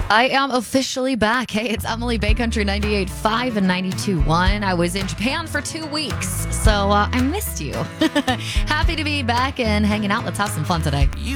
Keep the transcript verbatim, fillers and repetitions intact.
I am officially back. Hey, it's Emily Bay Country ninety-eight point five and ninety-two point one. I was in Japan for two weeks, so uh, I missed you. Happy to be back and hanging out. Let's have some fun today.